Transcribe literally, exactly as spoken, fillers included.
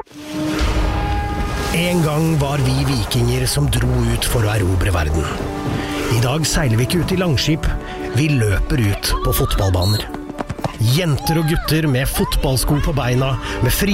En gang var vi vikinger som dro ut for å erobre verden. I dag seiler vi ikke ut i langskip, vi løper ut på fotballbaner. Jenter og gutter med fotballsko på beina, med fri